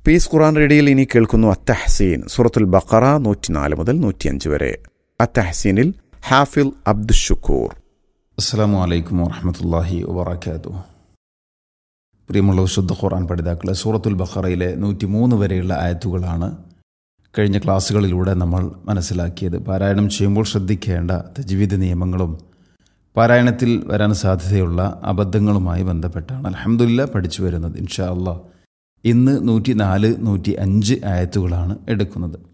Piece ഖുർആൻ റേഡിയോയിൽ ഇനി കേൾക്കുന്നു അത്തഹ്സീൻ. സൂറത്തുൽ ബഖറ 104 മുതൽ 105 വരെ. അത്തഹ്സീനിൽ ഹാഫിൽ അബ്ദുഷുക്കൂർ. അസ്സലാമു അലൈക്കും വറഹ്മത്തുള്ളാഹി വബറകാതുഹു. പ്രിയമുള്ള വിശുദ്ധ ഖുർആൻ പഠിതാക്കളെ, സൂറത്തുൽ ബഖറയിലെ 103 വരെയുള്ള ആയത്തുകളാണ് കഴിഞ്ഞ ക്ലാസ്സുകളിലൂടെ നമ്മൾ മനസ്സിലാക്കിയത്. പാരായണം ചെയ്യുമ്പോൾ ശ്രദ്ധിക്കേണ്ട തജ്വീദ് നിയമങ്ങളും പാരായണത്തിൽ വരാൻ സാധ്യതയുള്ള അബദ്ധങ്ങളുമായി ബന്ധപ്പെട്ടാണ് അൽഹംദുലില്ലാഹ് പഠിച്ചു വരുന്നത്. ഇൻഷാ അല്ലാഹ് ഇന്ന് 104, 105 ആയത്തുകളാണ് എടുക്കുന്നത്.